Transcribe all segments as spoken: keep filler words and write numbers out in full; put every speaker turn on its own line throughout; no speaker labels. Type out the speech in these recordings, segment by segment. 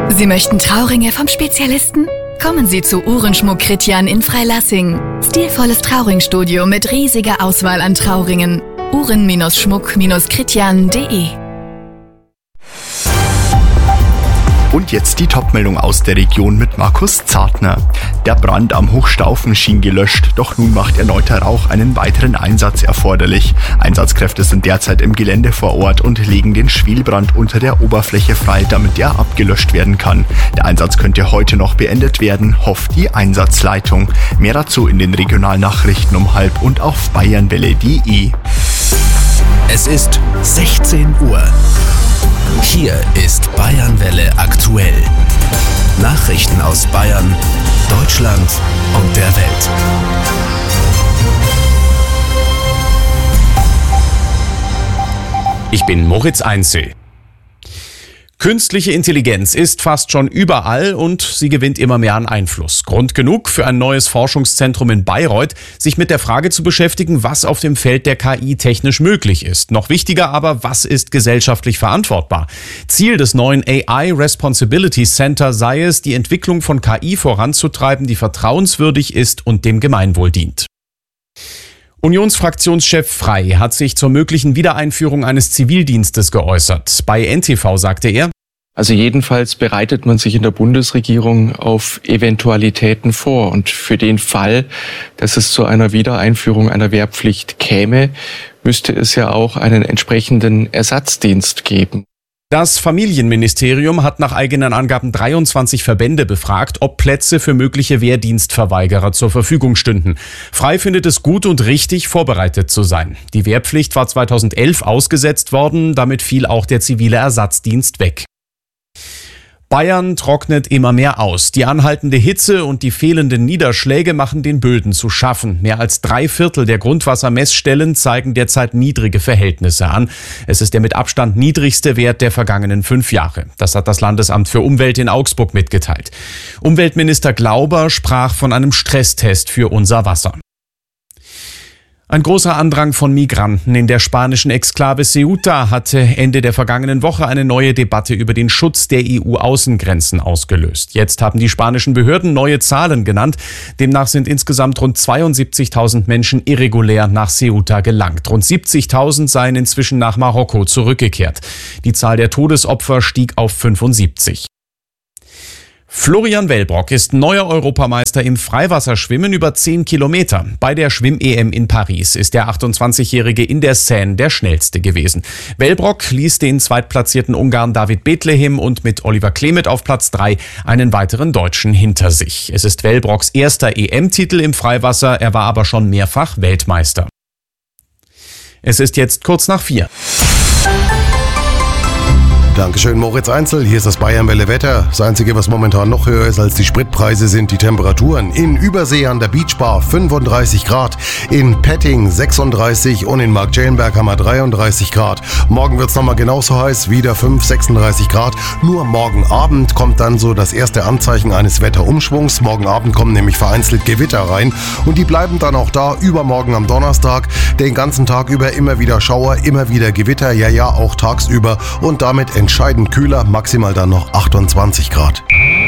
Sie möchten Trauringe vom Spezialisten? Kommen Sie zu Uhrenschmuck Kritjan in Freilassing. Stilvolles Trauringstudio mit riesiger Auswahl an Trauringen. Uhren-Schmuck-Kritjan punkt de.
Und jetzt die Topmeldung aus der Region mit Markus Zartner. Der Brand am Hochstaufen schien gelöscht, doch nun macht erneuter Rauch einen weiteren Einsatz erforderlich. Einsatzkräfte sind derzeit im Gelände vor Ort und legen den Schwelbrand unter der Oberfläche frei, damit er abgelöscht werden kann. Der Einsatz könnte heute noch beendet werden, hofft die Einsatzleitung. Mehr dazu in den Regionalnachrichten um halb und auf bayernwelle punkt de.
Es ist sechzehn Uhr. Hier ist Bayernwelle aktuell. Nachrichten aus Bayern, Deutschland und der Welt.
Ich bin Moritz Einzel. Künstliche Intelligenz ist fast schon überall und sie gewinnt immer mehr an Einfluss. Grund genug für ein neues Forschungszentrum in Bayreuth, sich mit der Frage zu beschäftigen, was auf dem Feld der K I technisch möglich ist. Noch wichtiger aber, was ist gesellschaftlich verantwortbar? Ziel des neuen A I Responsibility Center sei es, die Entwicklung von K I voranzutreiben, die vertrauenswürdig ist und dem Gemeinwohl dient. Unionsfraktionschef Frey hat sich zur möglichen Wiedereinführung eines Zivildienstes geäußert. Bei N T V sagte er:
Also jedenfalls bereitet man sich in der Bundesregierung auf Eventualitäten vor. Und für den Fall, dass es zu einer Wiedereinführung einer Wehrpflicht käme, müsste es ja auch einen entsprechenden Ersatzdienst geben.
Das Familienministerium hat nach eigenen Angaben dreiundzwanzig Verbände befragt, ob Plätze für mögliche Wehrdienstverweigerer zur Verfügung stünden. Frey findet es gut und richtig, vorbereitet zu sein. Die Wehrpflicht war zweitausendelf ausgesetzt worden, damit fiel auch der zivile Ersatzdienst weg. Bayern trocknet immer mehr aus. Die anhaltende Hitze und die fehlenden Niederschläge machen den Böden zu schaffen. Mehr als drei Viertel der Grundwassermessstellen zeigen derzeit niedrige Verhältnisse an. Es ist der mit Abstand niedrigste Wert der vergangenen fünf Jahre. Das hat das Landesamt für Umwelt in Augsburg mitgeteilt. Umweltminister Glauber sprach von einem Stresstest für unser Wasser. Ein großer Andrang von Migranten in der spanischen Exklave Ceuta hatte Ende der vergangenen Woche eine neue Debatte über den Schutz der E U-Außengrenzen ausgelöst. Jetzt haben die spanischen Behörden neue Zahlen genannt. Demnach sind insgesamt rund zweiundsiebzigtausend Menschen irregulär nach Ceuta gelangt. Rund siebzigtausend seien inzwischen nach Marokko zurückgekehrt. Die Zahl der Todesopfer stieg auf fünfundsiebzig. Florian Wellbrock ist neuer Europameister im Freiwasserschwimmen über zehn Kilometer. Bei der Schwimm-E M in Paris ist der achtundzwanzigjährige in der Seine der schnellste gewesen. Wellbrock ließ den zweitplatzierten Ungarn David Bethlehem und mit Oliver Klemet auf Platz drei einen weiteren Deutschen hinter sich. Es ist Wellbrocks erster E M-Titel im Freiwasser, er war aber schon mehrfach Weltmeister. Es ist jetzt kurz nach vier.
Dankeschön, Moritz Einzel. Hier ist das Bayernwelle Wetter. Das Einzige, was momentan noch höher ist als die Spritpreise, sind die Temperaturen. In Übersee an der Beachbar fünfunddreißig Grad, in Petting sechsunddreißig und in Marktschellenberg haben wir dreiunddreißig Grad. Morgen wird es nochmal genauso heiß, wieder fünf, sechsunddreißig Grad. Nur morgen Abend kommt dann so das erste Anzeichen eines Wetterumschwungs. Morgen Abend kommen nämlich vereinzelt Gewitter rein und die bleiben dann auch da übermorgen am Donnerstag. Den ganzen Tag über immer wieder Schauer, immer wieder Gewitter, ja ja, auch tagsüber und damit entscheidend kühler, maximal dann noch achtundzwanzig Grad.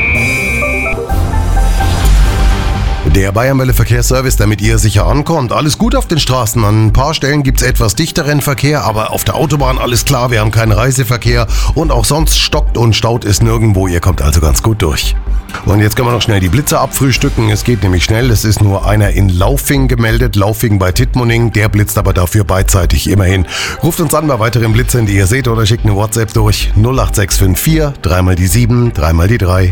Der Bayernwelle Verkehrsservice, damit ihr sicher ankommt. Alles gut auf den Straßen. An ein paar Stellen gibt es etwas dichteren Verkehr, aber auf der Autobahn alles klar, wir haben keinen Reiseverkehr und auch sonst stockt und staut es nirgendwo. Ihr kommt also ganz gut durch. Und jetzt können wir noch schnell die Blitze abfrühstücken. Es geht nämlich schnell. Es ist nur einer in Laufing gemeldet. Laufing bei Tittmoning. Der blitzt aber dafür beidseitig immerhin. Ruft uns an bei weiteren Blitzen, die ihr seht, oder schickt eine WhatsApp durch null acht sechs fünf vier, dreimal die sieben, dreimal die drei.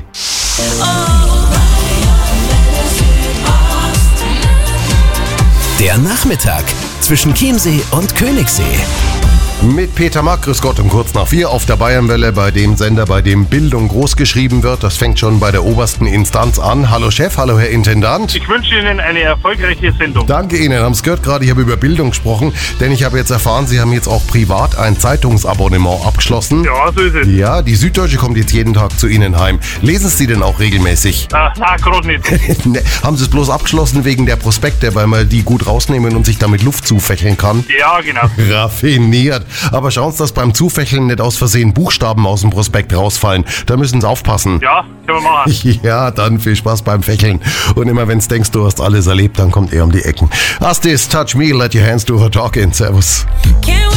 Der Nachmittag zwischen Chiemsee und Königssee.
Mit Peter Mack, grüß Gott, um kurz nach vier auf der Bayernwelle, bei dem Sender, bei dem Bildung großgeschrieben wird. Das fängt schon bei der obersten Instanz an. Hallo Chef, hallo Herr Intendant.
Ich wünsche Ihnen eine erfolgreiche Sendung.
Danke Ihnen, haben es gehört gerade, ich habe über Bildung gesprochen, denn ich habe jetzt erfahren, Sie haben jetzt auch privat ein Zeitungsabonnement abgeschlossen.
Ja, so ist es.
Ja, die Süddeutsche kommt jetzt jeden Tag zu Ihnen heim. Lesen Sie denn auch regelmäßig?
Ah, na, gerade nicht.
Ne, haben Sie es bloß abgeschlossen wegen der Prospekte, weil man die gut rausnehmen und sich damit Luft zufächeln kann?
Ja, genau.
Raffiniert. Aber schauen Sie, dass beim Zufächeln nicht aus Versehen Buchstaben aus dem Prospekt rausfallen. Da müssen Sie aufpassen.
Ja, können wir machen.
Ja, dann viel Spaß beim Fächeln. Und immer wenn du denkst, du hast alles erlebt, dann kommt er um die Ecken. Astis, touch me, let your hands do her talking. Servus.